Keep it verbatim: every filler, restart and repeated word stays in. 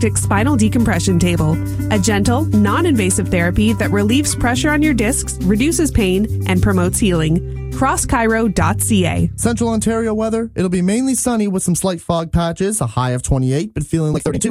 spinal decompression table, a gentle, non-invasive therapy that relieves pressure on your discs, reduces pain, and promotes healing. cross chiro dot c a. Central Ontario weather, it'll be mainly sunny with some slight fog patches, a high of twenty-eight, but feeling like thirty-two.